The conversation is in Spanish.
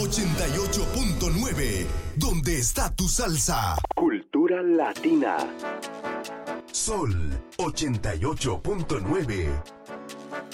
88.9, donde está tu salsa. Cultura latina. Sol 88.9.